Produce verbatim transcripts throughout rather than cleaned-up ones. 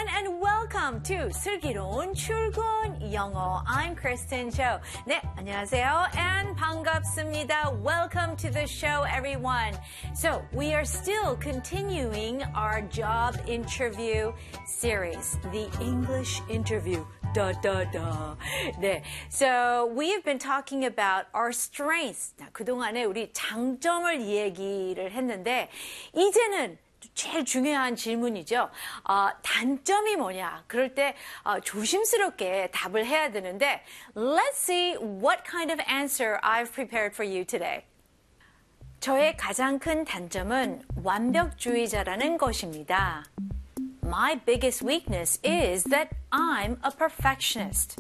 and welcome to 슬기로운 출근 영어. I'm Kristen Cho. 네, 안녕하세요 and 반갑습니다. Welcome to the show, everyone. So we are still continuing our job interview series, the English interview. Da, da, da. 네, so we have been talking about our strengths. 그동안에 우리 장점을 얘기를 했는데 이제는 제일 중요한 질문이죠. 어, 단점이 뭐냐? 그럴 때 어, 조심스럽게 답을 해야 되는데 Let's see what kind of answer I've prepared for you today. 저의 가장 큰 단점은 완벽주의자라는 것입니다. My biggest weakness is that I'm a perfectionist.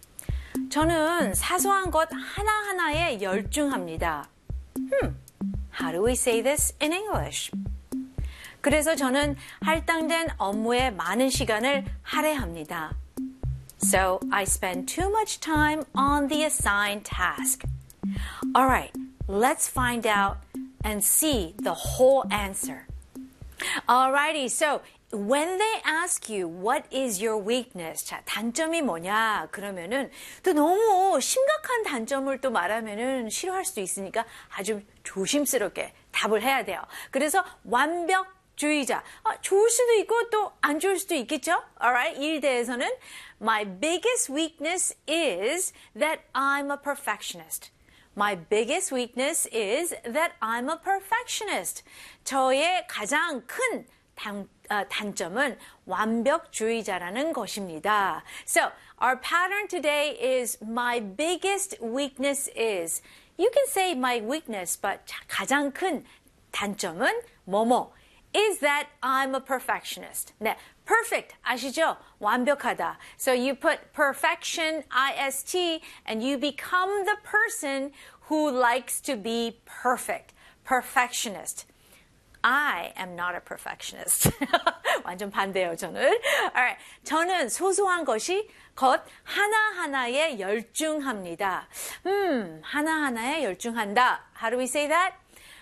저는 사소한 것 하나하나에 열중합니다. Hmm, how do we say this in English? 그래서 저는 할당된 업무에 많은 시간을 할애합니다. So I spend too much time on the assigned task. Alright, let's find out and see the whole answer. Alrighty, so when they ask you what is your weakness, 자, 단점이 뭐냐 그러면은 또 너무 심각한 단점을 또 말하면은 싫어할 수도 있으니까 아주 조심스럽게 답을 해야 돼요. 그래서 완벽주의자, 아, 좋을 수도 있고 또 안 좋을 수도 있겠죠? Alright, 일대에서는 My biggest weakness is that I'm a perfectionist. My biggest weakness is that I'm a perfectionist. 저의 가장 큰 단, uh, 단점은 완벽주의자라는 것입니다. So, our pattern today is my biggest weakness is. You can say my weakness, but 가장 큰 단점은 뭐뭐 is that I'm a perfectionist. 네, perfect 아시죠? 완벽하다. So you put perfection, ist, and you become the person who likes to be perfect. Perfectionist. I am not a perfectionist. 완전 반대예요, 저는. Alright, 저는 소소한 것이 것 하나하나에 열중합니다. 음, 하나하나에 열중한다. How do we say that?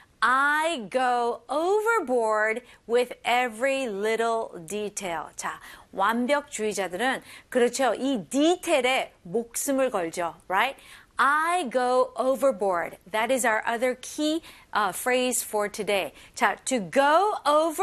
I go overboard with every little detail. 자, 완벽주의자들은 그렇죠. 이 디테일에 목숨을 걸죠. Right? I go overboard. That is our other key uh, phrase for today. 자, to go over